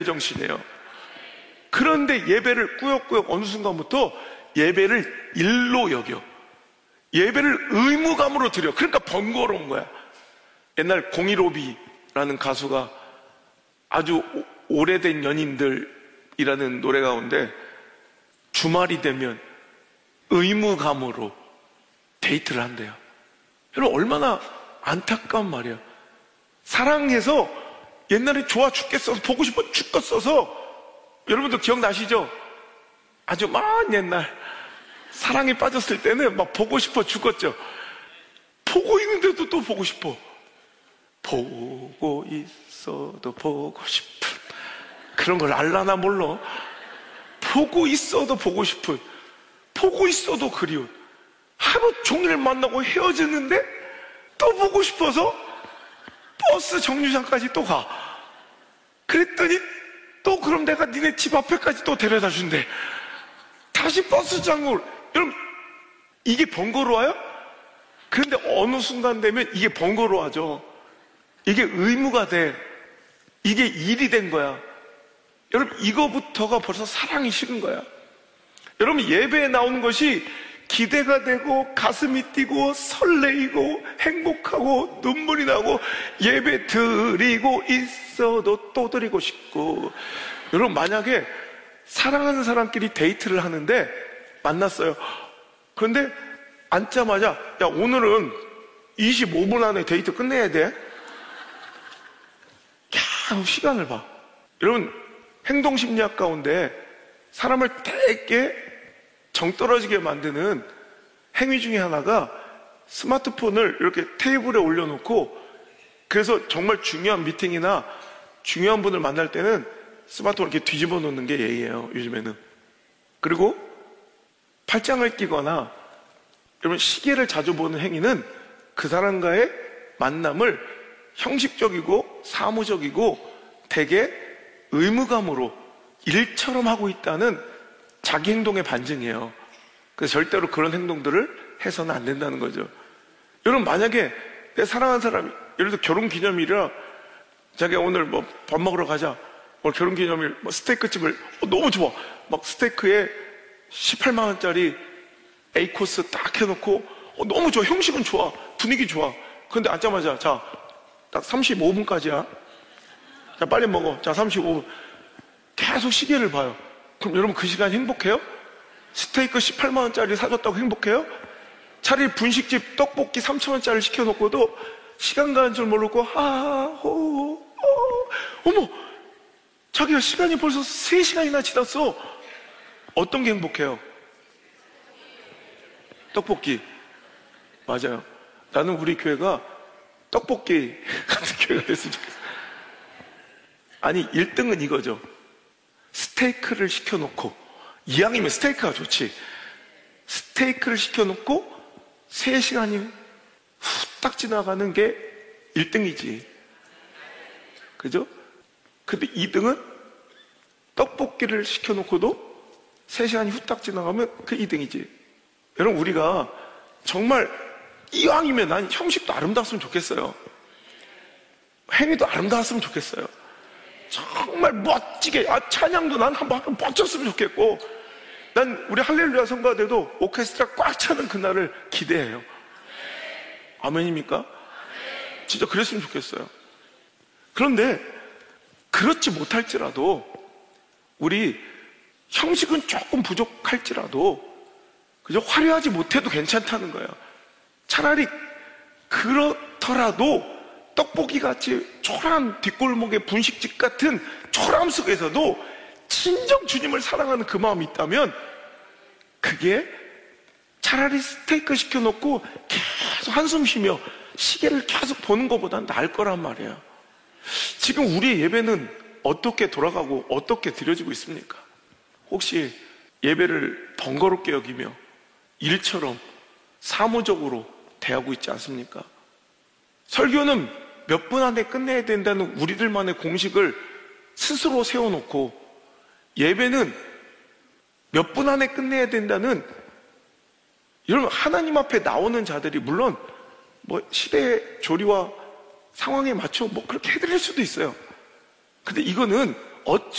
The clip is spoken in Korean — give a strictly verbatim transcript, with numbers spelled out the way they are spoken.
정신이에요. 그런데 예배를 꾸역꾸역 어느 순간부터 예배를 일로 여겨. 예배를 의무감으로 드려. 그러니까 번거로운 거야. 옛날 공일오비라는 가수가 아주 오래된 연인들이라는 노래 가운데 주말이 되면 의무감으로 데이트를 한대요. 여러분, 얼마나 안타까운 말이야. 사랑해서 옛날에 좋아 죽겠어서 보고 싶어 죽겠어서, 여러분들 기억나시죠? 아주 먼 옛날 사랑에 빠졌을 때는 막 보고 싶어 죽었죠. 보고 있는데도 또 보고 싶어. 보고 있어도 보고 싶은, 그런 걸 알라나 몰라. 보고 있어도 보고 싶은, 보고 있어도 그리운, 하루 종일 만나고 헤어지는데 또 보고 싶어서 버스 정류장까지 또 가. 그랬더니 또 그럼 내가 니네 집 앞에까지 또 데려다 준대. 다시 버스장으로. 여러분, 이게 번거로워요? 그런데 어느 순간 되면 이게 번거로워져. 이게 의무가 돼. 이게 일이 된 거야. 여러분, 이거부터가 벌써 사랑이 식은 거야. 여러분, 예배에 나오는 것이 기대가 되고 가슴이 뛰고 설레이고 행복하고 눈물이 나고 예배 드리고 있어도 또 드리고 싶고. 여러분, 만약에 사랑하는 사람끼리 데이트를 하는데 만났어요. 그런데 앉자마자 야, 오늘은 이십오 분 안에 데이트 끝내야 돼. 야, 시간을 봐. 여러분, 행동심리학 가운데 사람을 되게 정 떨어지게 만드는 행위 중에 하나가 스마트폰을 이렇게 테이블에 올려놓고, 그래서 정말 중요한 미팅이나 중요한 분을 만날 때는 스마트폰을 이렇게 뒤집어 놓는 게 예의예요, 요즘에는. 그리고 팔짱을 끼거나, 여러분, 시계를 자주 보는 행위는 그 사람과의 만남을 형식적이고 사무적이고 되게 의무감으로 일처럼 하고 있다는 자기 행동의 반증이에요. 그래서 절대로 그런 행동들을 해서는 안 된다는 거죠. 여러분, 만약에 내 사랑하는 사람이, 예를 들어 결혼 기념일이라 자기가 오늘 뭐 밥 먹으러 가자, 오늘 결혼 기념일 뭐 스테이크 집을, 어, 너무 좋아. 막 스테이크에 십팔만 원짜리 A 코스 딱 해놓고, 어, 너무 좋아. 형식은 좋아. 분위기 좋아. 그런데 앉자마자 자, 딱 삼십오 분까지야. 자, 빨리 먹어. 자, 삼십오 분. 계속 시계를 봐요. 그럼 여러분, 그 시간 행복해요? 스테이크 십팔만 원짜리 사줬다고 행복해요? 차라리 분식집 떡볶이 삼천 원짜리 시켜놓고도 시간 가는 줄 모르고 하호 어, 어머, 자기가 시간이 벌써 세 시간이나 지났어. 어떤 게 행복해요? 떡볶이. 맞아요. 나는 우리 교회가 떡볶이 같은 교회가 됐으면 좋겠어. 아니, 일 등은 이거죠. 스테이크를 시켜놓고, 이왕이면 스테이크가 좋지. 스테이크를 시켜놓고 세 시간이 후딱 지나가는 게 일 등이지. 그죠? 근데 이 등은 떡볶이를 시켜놓고도 세 시간이 후딱 지나가면 그 이 등이지. 여러분, 우리가 정말 이왕이면 난 형식도 아름다웠으면 좋겠어요. 행위도 아름다웠으면 좋겠어요. 정말 멋지게, 아, 찬양도 난 한번 한번 멋졌으면 좋겠고, 난 우리 할렐루야 성가대도 오케스트라 꽉 차는 그날을 기대해요. 아멘입니까? 진짜 그랬으면 좋겠어요. 그런데 그렇지 못할지라도, 우리 형식은 조금 부족할지라도 그저 화려하지 못해도 괜찮다는 거예요. 차라리 그렇더라도 떡볶이같이 초라한 뒷골목의 분식집 같은 초라함 속에서도 진정 주님을 사랑하는 그 마음이 있다면, 그게 차라리 스테이크 시켜놓고 계속 한숨 쉬며 시계를 계속 보는 것보다는 나을 거란 말이에요. 지금 우리의 예배는 어떻게 돌아가고 어떻게 드려지고 있습니까? 혹시 예배를 번거롭게 여기며 일처럼 사무적으로 대하고 있지 않습니까? 설교는 몇 분 안에 끝내야 된다는 우리들만의 공식을 스스로 세워놓고, 예배는 몇 분 안에 끝내야 된다는, 여러분, 하나님 앞에 나오는 자들이 물론 뭐 시대의 조리와 상황에 맞춰 뭐 그렇게 해드릴 수도 있어요. 근데 이거는 어찌